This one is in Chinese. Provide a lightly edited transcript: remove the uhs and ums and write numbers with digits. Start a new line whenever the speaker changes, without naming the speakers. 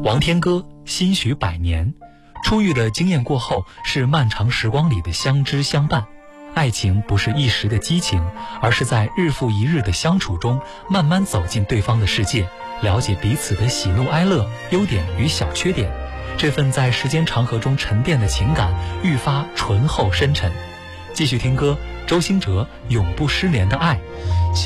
王天歌心许百年，初遇的经验过后，是漫长时光里的相知相伴。爱情不是一时的激情，而是在日复一日的相处中，慢慢走进对方的世界，了解彼此的喜怒哀乐、优点与小缺点。这份在时间长河中沉淀的情感，愈发醇厚深沉。继续听歌，周兴哲《永不失联的爱》。